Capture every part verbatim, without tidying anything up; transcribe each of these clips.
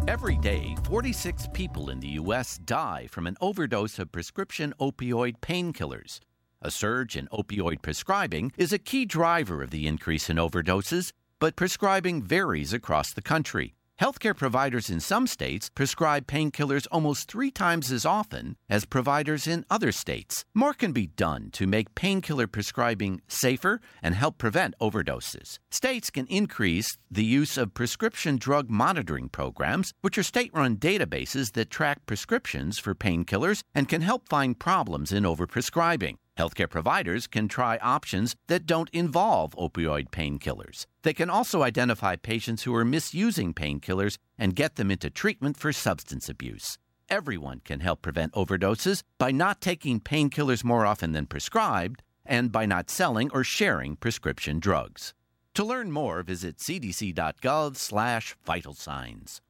Every day, forty-six people in the U S die from an overdose of prescription opioid painkillers. A surge in opioid prescribing is a key driver of the increase in overdoses, but prescribing varies across the country. Healthcare providers in some states prescribe painkillers almost three times as often as providers in other states. More can be done to make painkiller prescribing safer and help prevent overdoses. States can increase the use of prescription drug monitoring programs, which are state-run databases that track prescriptions for painkillers and can help find problems in overprescribing. Healthcare providers can try options that don't involve opioid painkillers. They can also identify patients who are misusing painkillers and get them into treatment for substance abuse. Everyone can help prevent overdoses by not taking painkillers more often than prescribed and by not selling or sharing prescription drugs. To learn more, visit cdc.gov slash vital signs.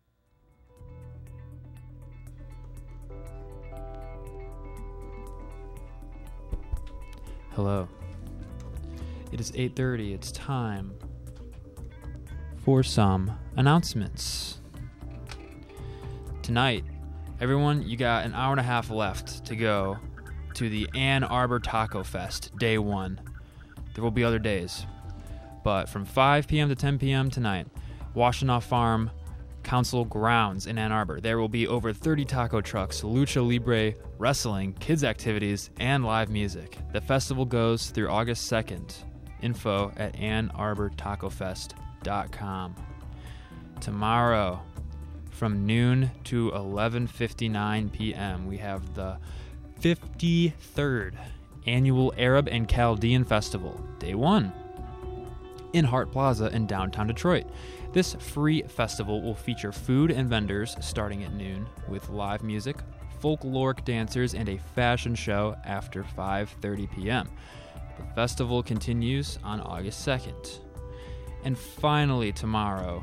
Hello. It is eight thirty. It's time for some announcements. Tonight, everyone, you got an hour and a half left to go to the Ann Arbor Taco Fest, day one. There will be other days. But from five p.m. to ten p.m. tonight, Washtenaw Farm Council grounds in Ann Arbor. There will be over thirty taco trucks, lucha libre, wrestling, kids activities, and live music. The festival goes through August second. Info at ann arbor taco fest dot com. Tomorrow, from noon to eleven fifty-nine p.m., we have the fifty-third Annual Arab and Chaldean Festival, Day one, in Hart Plaza in downtown Detroit. This free festival will feature food and vendors starting at noon with live music, folkloric dancers, and a fashion show after five thirty p.m. The festival continues on August second. And finally, tomorrow,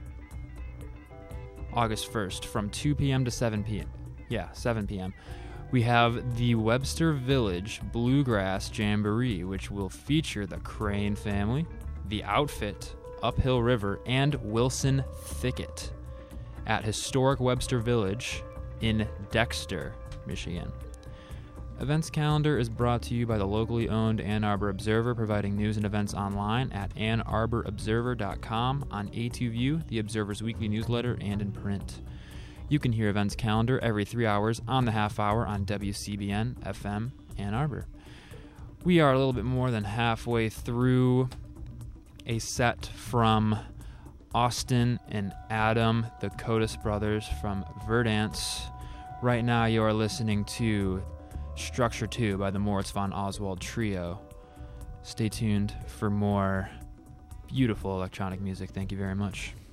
August first, from two p.m. to seven p.m. Yeah, seven p.m., we have the Webster Village Bluegrass Jamboree, which will feature the Crane Family, The Outfit, Uphill River, and Wilson Thicket at historic Webster Village in Dexter, Michigan. Events calendar is brought to you by the locally owned Ann Arbor Observer, providing news and events online at ann arbor observer dot com, on A two View, the Observer's weekly newsletter, and in print. You can hear events calendar every three hours on the half hour on W C B N F M Ann Arbor. We are a little bit more than halfway through a set from Austin and Adam, the Kotis brothers from Verdance. Right now you are listening to Structure two by the Moritz von Oswald Trio. Stay tuned for more beautiful electronic music. Thank you very much.